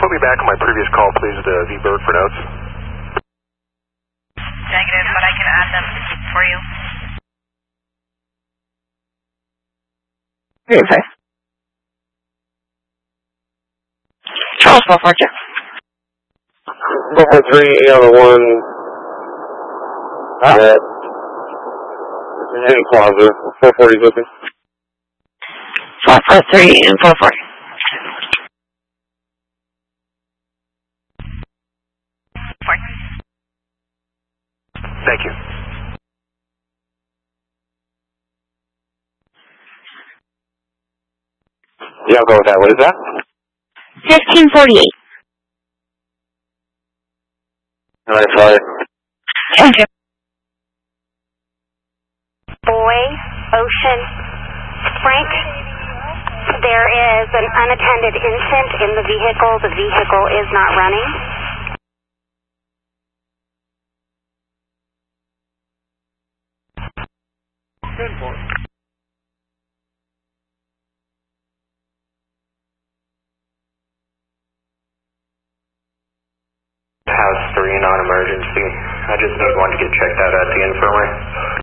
put me back on my previous call, please, to VBird for notes? Negative, but I can add them for you. Okay. Charles, 4-4, check. 443, on the one that in Plaza, 440 is open. 443 and 440. Thank you. Yeah, I'll go with that. What is that? 1548. Alright, sorry. Thank you. Boy, Ocean, Frank, there is an unattended infant in the vehicle. The vehicle is not running. House 3, non-emergency. I just need one to get checked out at the infirmary.